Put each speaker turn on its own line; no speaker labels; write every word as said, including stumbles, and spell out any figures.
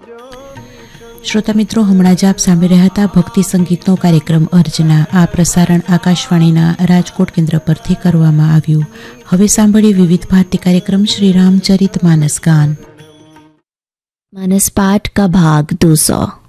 શ્રોતા મિત્રો, હમણાં જ આપ સાંભળી રહ્યા હતા ભક્તિ સંગીતનો કાર્યક્રમ અર્ચના. આ પ્રસારણ આકાશવાણીના રાજકોટ કેન્દ્ર પરથી કરવામાં આવ્યું. હવે સાંભળીએ વિવિધ ભારતી કાર્યક્રમ શ્રી રામચરિત માનસ ગાન.
मानस पाठ का भाग दो सौ।